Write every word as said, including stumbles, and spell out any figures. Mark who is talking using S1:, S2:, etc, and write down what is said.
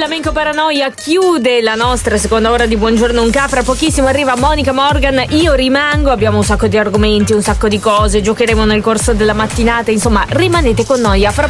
S1: Flamenco Paranoia chiude la nostra seconda ora di Buongiorno Unca. Fra pochissimo arriva Monica Morgan, io rimango, abbiamo un sacco di argomenti, un sacco di cose, giocheremo nel corso della mattinata, insomma rimanete con noi. A fra